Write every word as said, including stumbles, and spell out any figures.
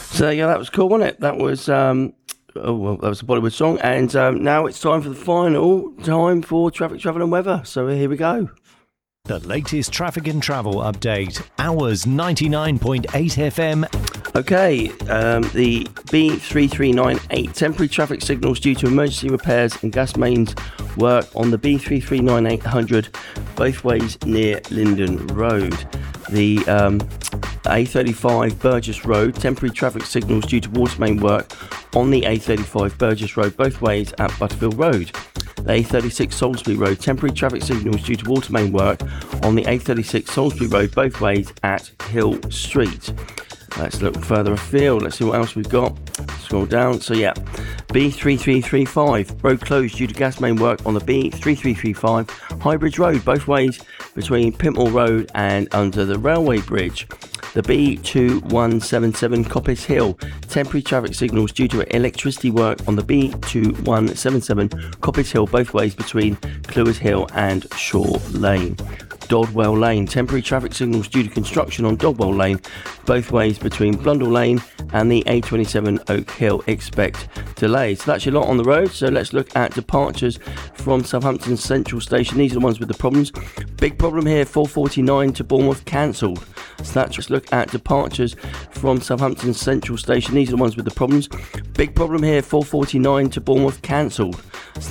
So yeah, that was cool, wasn't it? That was um, oh well, that was a Bollywood song, and um, now it's time for the final time for traffic, travel, and weather. So here we go. The latest traffic and travel update. Hours ninety-nine point eight F M. Okay, um, the B three three nine eight temporary traffic signals due to emergency repairs and gas mains work on the B three three nine eight hundred both ways near Linden Road. The um, A thirty-five Burgess Road temporary traffic signals due to water main work on the A thirty-five Burgess Road both ways at Butterfield Road. The A thirty-six Salisbury Road temporary traffic signals due to water main work on the A thirty-six Salisbury Road both ways at Hill Street. Let's look further afield. Let's see what else we've got. Scroll down. So yeah, B three three three five road closed due to gas main work on the B three three three five Highbridge Road both ways between Pimpmore Road and under the railway bridge. The B two one seven seven Coppice Hill temporary traffic signals due to electricity work on the B two one seven seven Coppice Hill both ways between Clewis Hill and Shaw Lane. Dodwell Lane temporary traffic signals due to construction on Dodwell Lane both ways between Blundell Lane and the A twenty-seven Oak Hill. Expect delays. So that's your lot on the road. So let's look at departures from Southampton Central Station. These are the ones with the problems. Big problem here, four forty-nine to Bournemouth cancelled. So let's just look at departures from Southampton Central Station. These are the ones with the problems. Big problem here, four forty-nine to Bournemouth cancelled. So